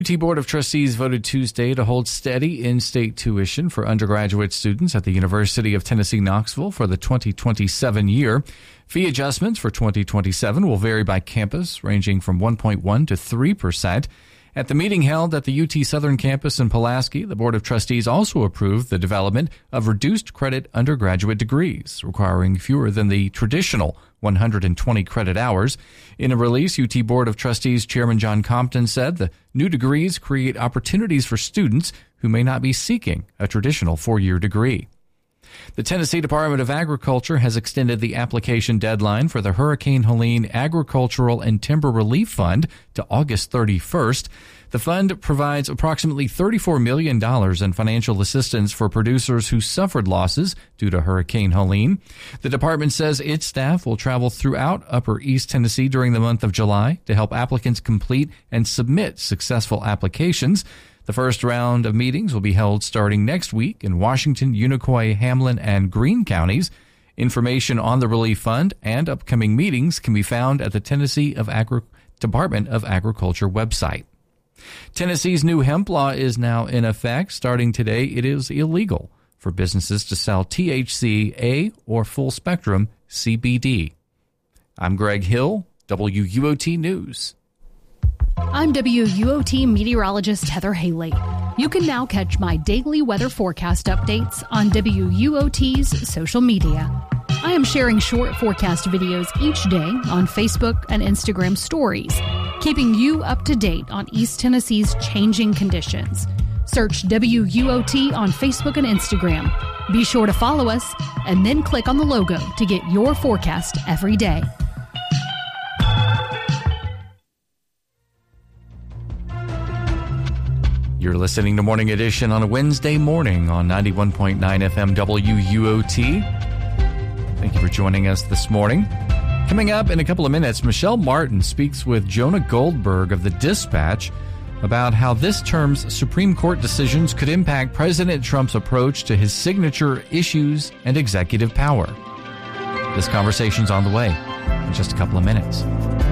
UT Board of Trustees voted Tuesday to hold steady in-state tuition for undergraduate students at the University of Tennessee, Knoxville for the 2027 year. Fee adjustments for 2027 will vary by campus, ranging from 1.1% to 3%. At the meeting held at the UT Southern campus in Pulaski, the Board of Trustees also approved the development of reduced credit undergraduate degrees, requiring fewer than the traditional 120 credit hours. In a release, UT Board of Trustees Chairman John Compton said the new degrees create opportunities for students who may not be seeking a traditional four-year degree. The Tennessee Department of Agriculture has extended the application deadline for the Hurricane Helene Agricultural and Timber Relief Fund to August 31st. The fund provides approximately $34 million in financial assistance for producers who suffered losses due to Hurricane Helene. The department says its staff will travel throughout Upper East Tennessee during the month of July to help applicants complete and submit successful applications. The first round of meetings will be held starting next week in Washington, Unicoi, Hamlin, and Greene counties. Information on the Relief Fund and upcoming meetings can be found at the Tennessee Department of Agriculture website. Tennessee's new hemp law is now in effect. Starting today, it is illegal for businesses to sell THC, A, or full-spectrum CBD. I'm Greg Hill, WUOT News. I'm WUOT meteorologist Heather Haley. You can now catch my daily weather forecast updates on WUOT's social media. I am sharing short forecast videos each day on Facebook and Instagram stories, keeping you up to date on East Tennessee's changing conditions. Search WUOT on Facebook and Instagram. Be sure to follow us and then click on the logo to get your forecast every day. You're listening to Morning Edition on a Wednesday morning on 91.9 FM WUOT. Thank you for joining us this morning. Coming up in a couple of minutes, Michelle Martin speaks with Jonah Goldberg of the Dispatch about how this term's Supreme Court decisions could impact President Trump's approach to his signature issues and executive power. This conversation's on the way in just a couple of minutes.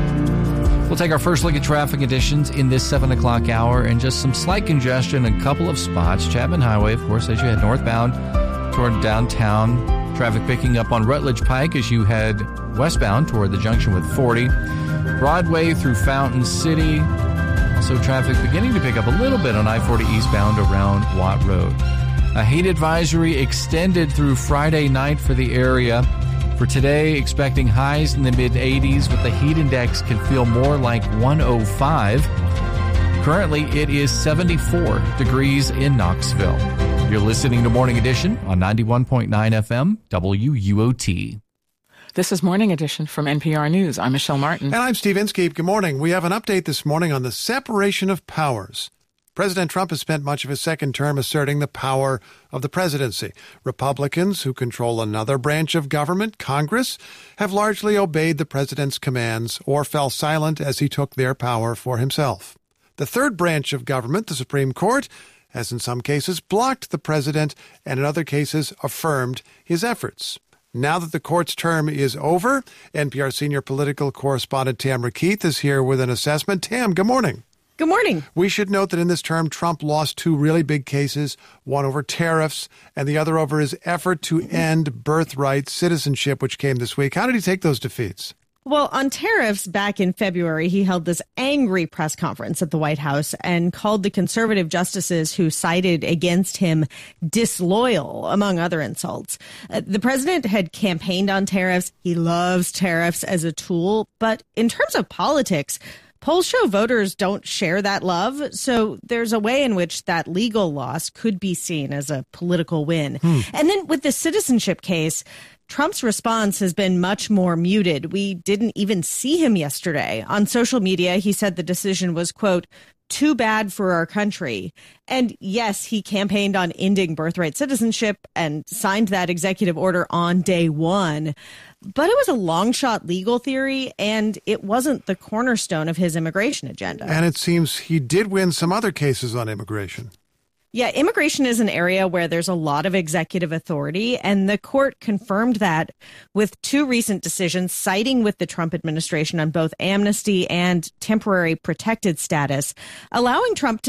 We'll take our first look at traffic conditions in this 7 o'clock hour and just some slight congestion in a couple of spots. Chapman Highway, of course, as you head northbound toward downtown. Traffic picking up on Rutledge Pike as you head westbound toward the junction with 40. Broadway through Fountain City. Also traffic beginning to pick up a little bit on I-40 eastbound around Watt Road. A heat advisory extended through Friday night for the area. For today, expecting highs in the mid-80s, but the heat index can feel more like 105. Currently, it is 74 degrees in Knoxville. You're listening to Morning Edition on 91.9 FM WUOT. This is Morning Edition from NPR News. I'm Michelle Martin. And I'm Steve Inskeep. Good morning. We have an update this morning on the separation of powers. President Trump has spent much of his second term asserting the power of the presidency. Republicans, who control another branch of government, Congress, have largely obeyed the president's commands or fell silent as he took their power for himself. The third branch of government, the Supreme Court, has in some cases blocked the president and in other cases affirmed his efforts. Now that the court's term is over, NPR senior political correspondent Tamara Keith is here with an assessment. Tam, good morning. Good morning. We should note that in this term, Trump lost two really big cases, one over tariffs and the other over his effort to end birthright citizenship, which came this week. How did he take those defeats? Well, on tariffs, back in February, he held this angry press conference at the White House and called the conservative justices who sided against him disloyal, among other insults. The president had campaigned on tariffs. He loves tariffs as a tool. But in terms of politics, polls show voters don't share that love, so there's a way in which that legal loss could be seen as a political win. And then with the citizenship case, Trump's response has been much more muted. We didn't even see him yesterday. On social media, he said the decision was, quote, too bad for our country. And yes, he campaigned on ending birthright citizenship and signed that executive order on day one. But it was a long shot legal theory, and it wasn't the cornerstone of his immigration agenda. And it seems he did win some other cases on immigration. Yeah, immigration is an area where there's a lot of executive authority, and the court confirmed that with two recent decisions siding with the Trump administration on both amnesty and temporary protected status, allowing Trump to